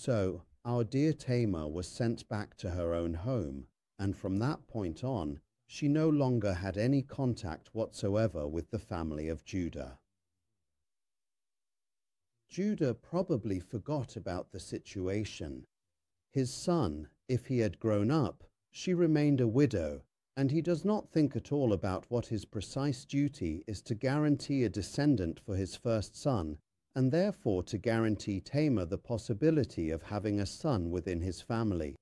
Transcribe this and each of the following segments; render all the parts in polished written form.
So our dear Tamar was sent back to her own home, and from that point on, she no longer had any contact whatsoever with the family of Judah. Judah probably forgot about the situation. His son, if he had grown up, she remained a widow, and he does not think at all about what his precise duty is to guarantee a descendant for his first son, and therefore to guarantee Tamar the possibility of having a son within his family.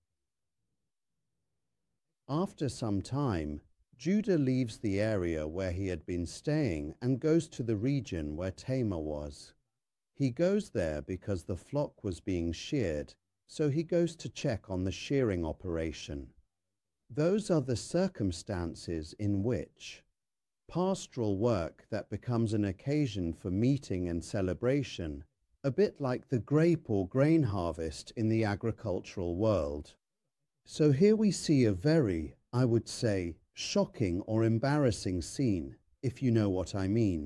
After some time, Judah leaves the area where he had been staying and goes to the region where Tamar was. He goes there because the flock was being sheared, so he goes to check on the shearing operation. Those are the circumstances in which pastoral work that becomes an occasion for meeting and celebration, a bit like the grape or grain harvest in the agricultural world. So here we see a very, I would say, shocking or embarrassing scene, if you know what I mean.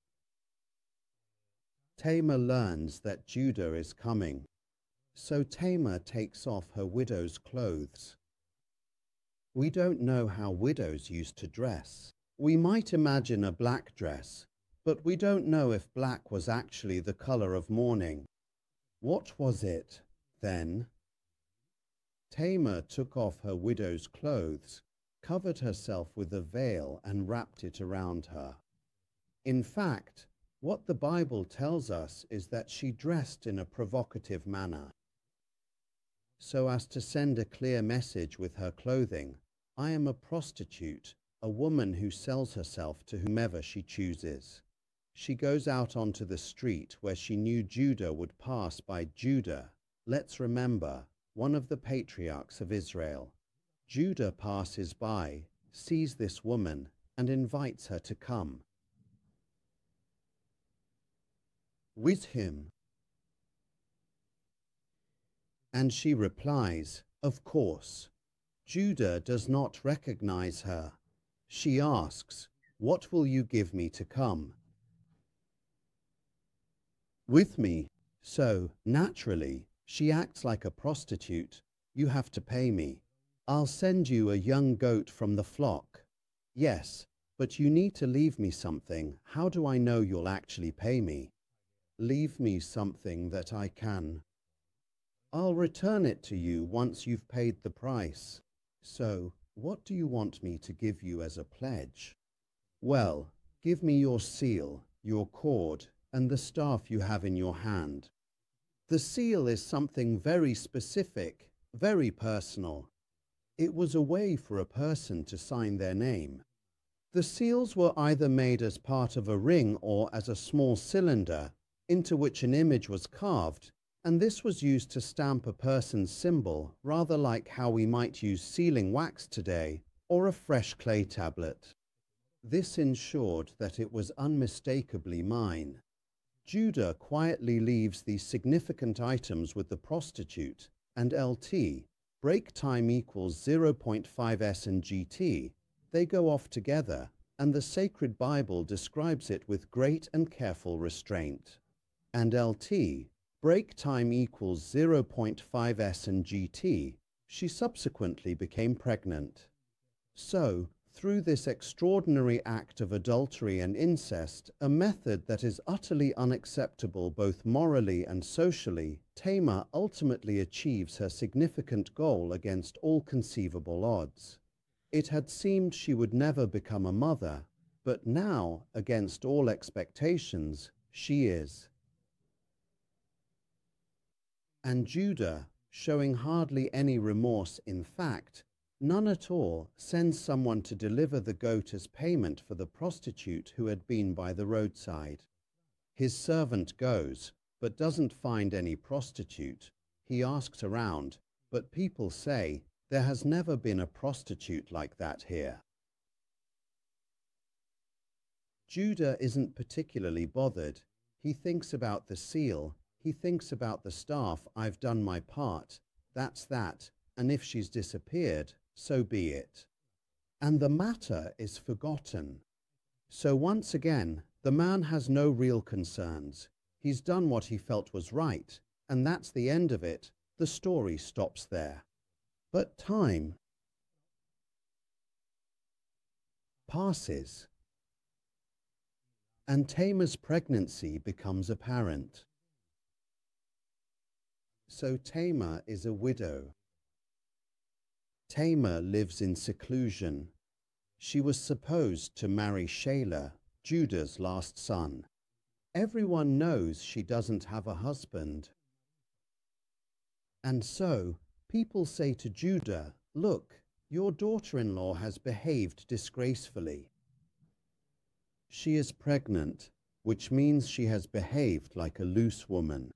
Tamar learns that Judah is coming, so Tamar takes off her widow's clothes. We don't know how widows used to dress. We might imagine a black dress, but we don't know if black was actually the color of mourning. What was it, then? Tamar took off her widow's clothes, covered herself with a veil, and wrapped it around her. In fact, what the Bible tells us is that she dressed in a provocative manner, so as to send a clear message with her clothing. I am a prostitute, a woman who sells herself to whomever she chooses. She goes out onto the street where she knew Judah would pass by. Judah, let's remember, one of the patriarchs of Israel. Judah passes by, sees this woman, and invites her to come with him. And she replies, of course. Judah does not recognize her. She asks, what will you give me to come with me? So, naturally, she acts like a prostitute. You have to pay me. I'll send you a young goat from the flock. Yes, but you need to leave me something. How do I know you'll actually pay me? Leave me something that I can. I'll return it to you once you've paid the price. So, what do you want me to give you as a pledge? Well, give me your seal, your cord, and the staff you have in your hand. The seal is something very specific, very personal. It was a way for a person to sign their name. The seals were either made as part of a ring or as a small cylinder into which an image was carved, and this was used to stamp a person's symbol, rather like how we might use sealing wax today, or a fresh clay tablet. This ensured that it was unmistakably mine. Judah quietly leaves these significant items with the prostitute, and LT, break time equals 0.5 S and GT, they go off together, and the sacred Bible describes it with great and careful restraint. And LT, break time equals 0.5 S and GT, she subsequently became pregnant. So, through this extraordinary act of adultery and incest, a method that is utterly unacceptable both morally and socially, Tamar ultimately achieves her significant goal against all conceivable odds. It had seemed she would never become a mother, but now, against all expectations, she is. And Judah, showing hardly any remorse, in fact, none at all, sends someone to deliver the goat as payment for the prostitute who had been by the roadside. His servant goes, but doesn't find any prostitute. He asks around, but people say, there has never been a prostitute like that here. Judah isn't particularly bothered. He thinks about the seal. He thinks about the staff. I've done my part. That's that. And if she's disappeared, so be it. And the matter is forgotten. So once again, the man has no real concerns. He's done what he felt was right, and that's the end of it. The story stops there. But time passes, and Tamar's pregnancy becomes apparent. So Tamar is a widow. Tamar lives in seclusion. She was supposed to marry Shelah, Judah's last son. Everyone knows she doesn't have a husband. And so people say to Judah, "Look, your daughter-in-law has behaved disgracefully. She is pregnant, which means she has behaved like a loose woman."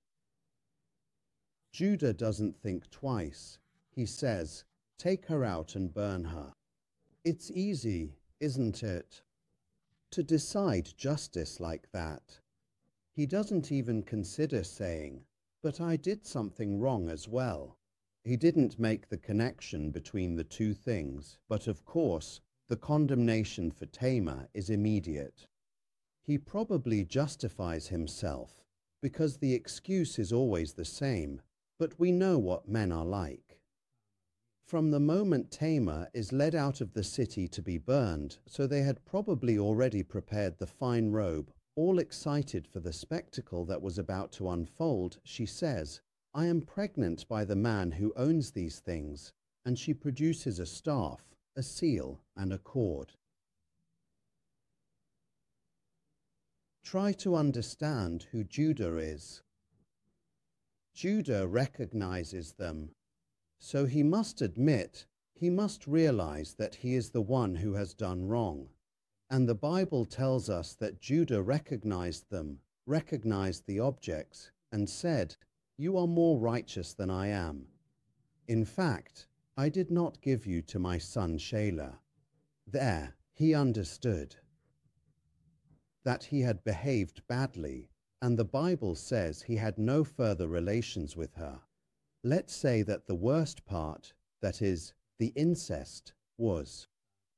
Judah doesn't think twice. He says, "Take her out and burn her." It's easy, isn't it, to decide justice like that? He doesn't even consider saying, "But I did something wrong as well." He didn't make the connection between the two things, but of course, the condemnation for Tamar is immediate. He probably justifies himself because the excuse is always the same, but we know what men are like. From the moment Tamar is led out of the city to be burned, so they had probably already prepared the fine robe, all excited for the spectacle that was about to unfold, she says, "I am pregnant by the man who owns these things," and she produces a staff, a seal, and a cord. Try to understand who Judah is. Judah recognizes them. So he must admit, he must realize that he is the one who has done wrong. And the Bible tells us that Judah recognized them, recognized the objects, and said, "You are more righteous than I am. In fact, I did not give you to my son Shelah." There, he understood that he had behaved badly, and the Bible says he had no further relations with her. Let's say that the worst part, that is, the incest, was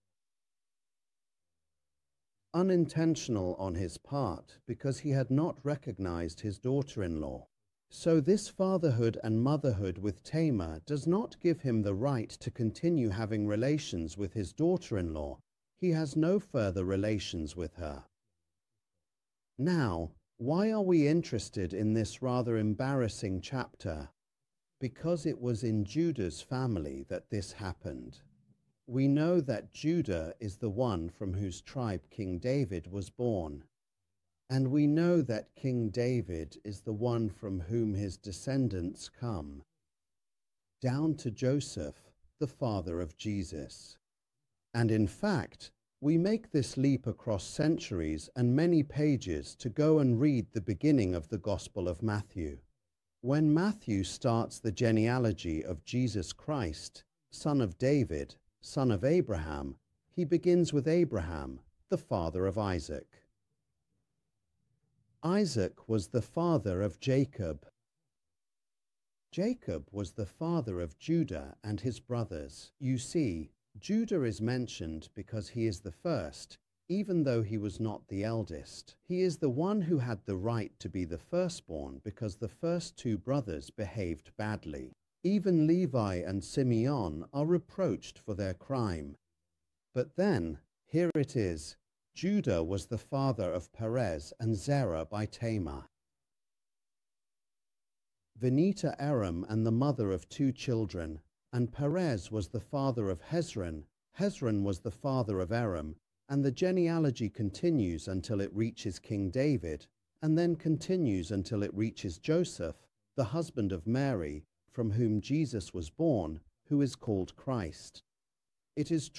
unintentional on his part because he had not recognized his daughter-in-law. So this fatherhood and motherhood with Tamar does not give him the right to continue having relations with his daughter-in-law. He has no further relations with her. Now, why are we interested in this rather embarrassing chapter? Because it was in Judah's family that this happened. We know that Judah is the one from whose tribe King David was born. And we know that King David is the one from whom his descendants come, down to Joseph, the father of Jesus. And in fact, we make this leap across centuries and many pages to go and read the beginning of the Gospel of Matthew. When Matthew starts the genealogy of Jesus Christ, son of David, son of Abraham, he begins with Abraham, the father of Isaac. Isaac was the father of Jacob. Jacob was the father of Judah and his brothers. You see, Judah is mentioned because he is the first, even though he was not the eldest. He is the one who had the right to be the firstborn because the first two brothers behaved badly. Even Levi and Simeon are reproached for their crime. But then, here it is, Judah was the father of Perez and Zerah by Tamar. Venita Aram and the mother of two children, and Perez was the father of Hezron. Hezron was the father of Aram, and the genealogy continues until it reaches King David, and then continues until it reaches Joseph, the husband of Mary, from whom Jesus was born, who is called Christ. It is